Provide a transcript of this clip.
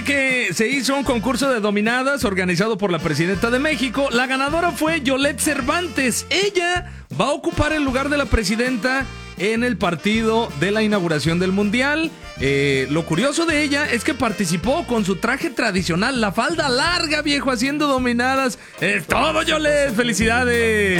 Que se hizo un concurso de dominadas organizado por la presidenta de México. La ganadora fue Yolette Cervantes. Ella va a ocupar el lugar de la presidenta en el partido de la inauguración del Mundial. Lo curioso de ella es que participó con su traje tradicional, la falda larga, viejo, haciendo dominadas. ¡Es todo, Yolette! ¡Felicidades!